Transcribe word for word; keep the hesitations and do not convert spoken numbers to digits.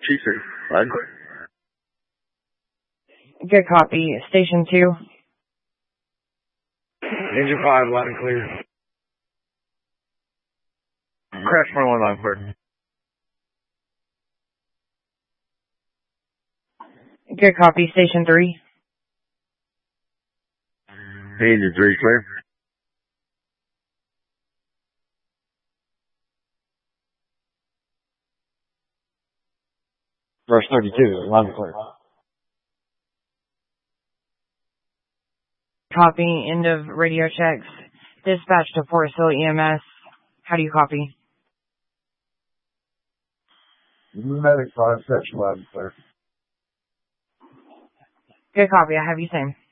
Chief, sir. Loud and clear. Good copy. Station two. Engine five, loud and clear. Crash twenty-one, loud and clear. Good copy. Station three. Engine three, clear. Rush thirty-two, loud and clear. Copy. End of radio checks. Dispatch to Forest Hill E M S. How do you copy? Medic five, section loud and clear. Good copy. I have you same.